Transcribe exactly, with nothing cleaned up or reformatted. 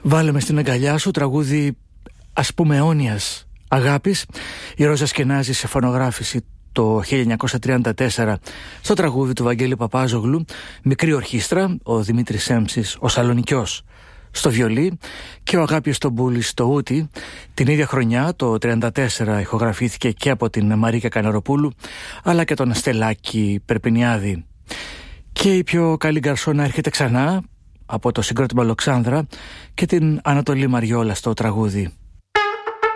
Βάλε με στην αγκαλιά σου, τραγούδι ας πούμε αιώνιας αγάπης. Η Ρόζα Σκενάζη σε φωνογράφηση το χίλια εννιακόσια τριάντα τέσσερα στο τραγούδι του Βαγγέλη Παπάζογλου. Μικρή ορχήστρα, ο Δημήτρης Έμψης, ο Σαλονικιός στο βιολί και ο Αγάπης Τομπούλης στο ούτι. Την ίδια χρονιά, το τριάντα τέσσερα, ηχογραφήθηκε και από την Μαρίκα Καναροπούλου αλλά και τον Στελάκη Περπινιάδη. Και η πιο καλή γκαρσόνα έρχεται ξανά από το συγκρότημα Αλεξάνδρα και την Ανατολή Μαριόλα στο τραγούδι.